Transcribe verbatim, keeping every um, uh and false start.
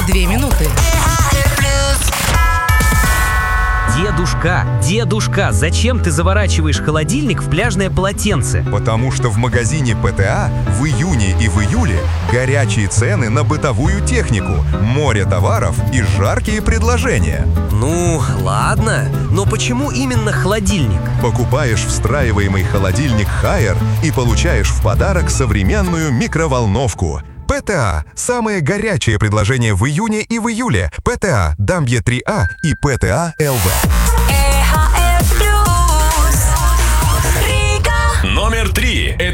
две минуты. Дедушка, дедушка, зачем ты заворачиваешь холодильник в пляжное полотенце? Потому что в магазине ПТА в июне и в июле горячие цены на бытовую технику, море товаров и жаркие предложения. Ну, ладно, но почему именно холодильник? Покупаешь встраиваемый холодильник Haier и получаешь в подарок современную микроволновку. ПТА – самое горячее предложение в июне и в июле. ПТА, Дамбье три А и ПТА эл ви. Номер три.